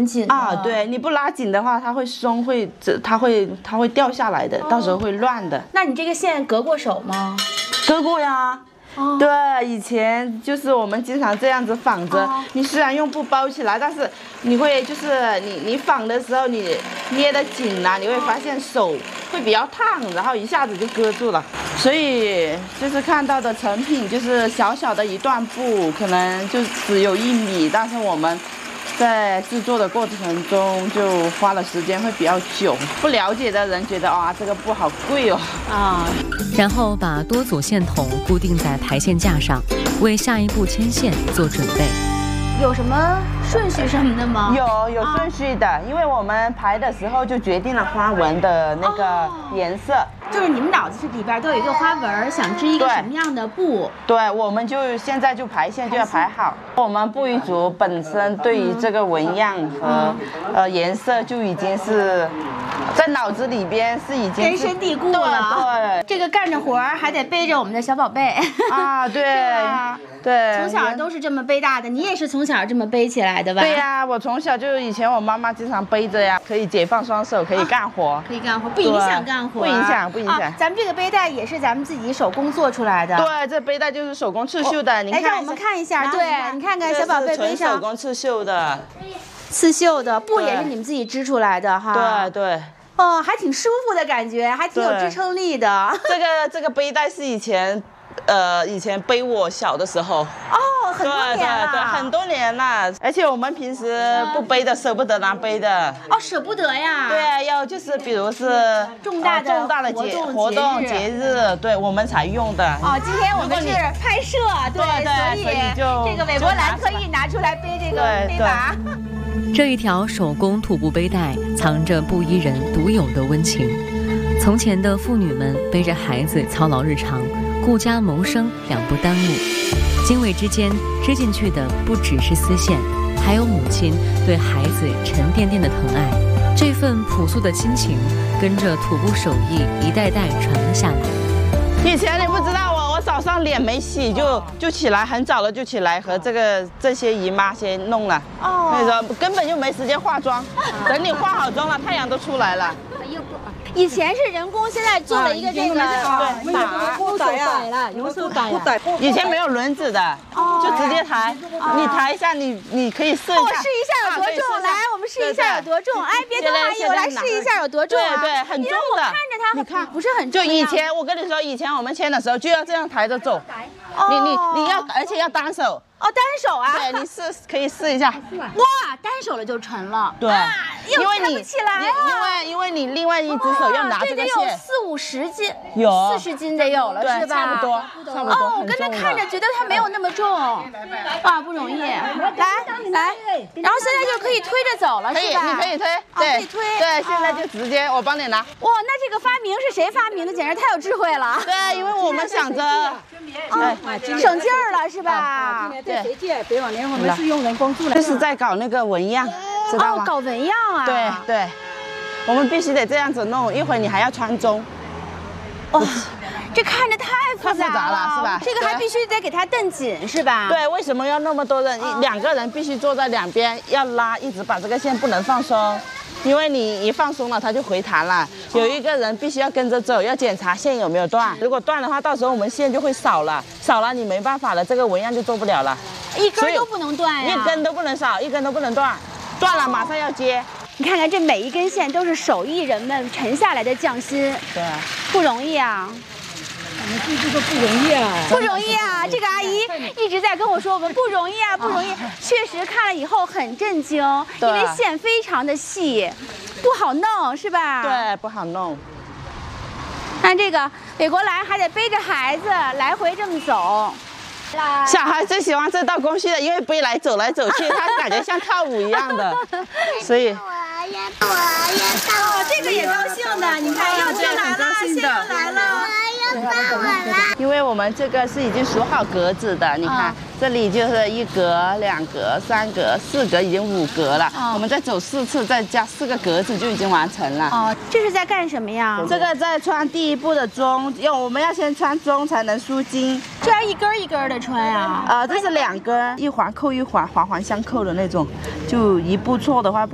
紧啊。对，你不拉紧的话，它会松，它会掉下来的，到时候会乱的。 那你这个线割过手吗？ 割过呀。对，以前就是我们经常这样子纺着，你虽然用布包起来，但是你会就是你纺的时候你捏得紧了，你会发现手会比较烫，然后一下子就割住了。所以就是看到的成品就是小小的一段布，可能就只有1米，但是我们在制作的过程中就花了时间会比较久。不了解的人觉得哇，这个布好贵哦。 然后把多组线筒固定在排线架上，为下一步牵线做准备。 有什么顺序什么的吗？ 有顺序的，因为我们排的时候就决定了花纹的那个颜色。 就是你们脑子里边都有一个花纹，想织一个什么样的布？ 对，我们就现在就排线就要排好。我们布艺组本身对于这个纹样和颜色就已经是在脑子里边是已经根深蒂固了。 对， 这个干着活还得背着我们的小宝贝啊，对。对， 从小都是这么背大的，你也是从小这么背起来的吧？ 对呀，我从小就以前我妈妈经常背着呀，可以解放双手，可以干活， 可以干活，不影响干活， 不影响。 咱们这个背带也是咱们自己手工做出来的。 对，这背带就是手工刺绣的，你看， 让我们看一下，对，你看看小宝贝背上手工刺绣的， 刺绣的布也是你们自己织出来的哈。 对。 哦，还挺舒服的感觉，还挺有支撑力的。 这个背带是以前背我小的时候。 很多年了。 对，很多年了。而且我们平时不背的，舍不得拿背的。 舍不得呀。 对，要就是比如是重大的活动节日，对我们才用的。 今天我们是拍摄，对，所以这个韦伯兰特意拿出来背这个背把。 这一条手工土布背带藏着布依人独有的温情。从前的妇女们背着孩子操劳日常，顾家谋生两不耽误。经纬之间织进去的不只是丝线，还有母亲对孩子沉甸甸的疼爱。这份朴素的亲情跟着土布手艺一代代传了下来。 以前你不知道我早上脸没洗就起来，很早了就起来和这些姨妈先弄了。所以说根本就没时间化妆，等你化好妆了，太阳都出来了。 以前是人工，现在做了一个这个用手打呀。 以前没有轮子的，就直接抬。你抬一下，你可以试一下。 我试一下有多重，来，我们试一下有多重。哎，别动阿姨，我来试一下有多重啊。 对，很重的。 我看着它， 你看不是很重。 就以前我跟你说，以前我们牵的时候就要这样抬着走。你要，而且要单手。 单手啊。 对，你可以试一下。 哇，单手了就沉了。 对， 因为你起来了，因为你另外一只手要拿这个线， 这得有40-50斤， 有 40斤得有了，是吧？ 差不多。 我跟他看着觉得它没有那么重，哇，不容易。来，然后现在就可以推着走了，是吧？ 你可以推， 可以推。 对，现在就直接我帮你拿。 哇，那这个发明是谁发明的？简直太有智慧了。 对，因为我们想着， 省劲儿了，是吧？ 对，谁借？别往年我们是用人工做的。 这是在搞那个纹样，知道吗？ 搞纹样啊。 对，我们必须得这样子弄，一会儿你还要穿中。 这看着太复杂了，是吧？ 这个还必须得给它蹬紧，是吧？ 对，为什么要那么多人？2个人必须坐在两边，要拉，一直把这个线不能放松，因为你一放松了，它就回弹了。有一个人必须要跟着走，要检查线有没有断。如果断的话，到时候我们线就会少了你没办法了，这个纹样就做不了了。 一根都不能断呀， 一根都不能少，一根都不能断，断了马上要接。 你看看这每一根线都是手艺人们沉下来的匠心， 对， 不容易啊。 我们这个不容易啊， 不容易啊！这个阿姨一直在跟我说我们不容易啊，不容易。确实看了以后很震惊，因为线非常的细，不好弄，是吧？ 对，不好弄。 看这个韦国兰还得背着孩子来回这么走。 小孩最喜欢这道工序了，因为背来走来走去，他感觉像跳舞一样的，所以。 这个也高兴的，你看又进来了，线又来了。 因为我们这个是已经数好格子的，你看这里就是1格、2格、3格、4格，已经5格了。我们再走4次，再加4个格子就已经完成了。 这是在干什么呀？ 这个在穿第一步的中，我们要先穿中才能舒筋。 这要一根一根的穿呀？ 这是2根，一环扣一环，环环相扣的那种。就一步错的话。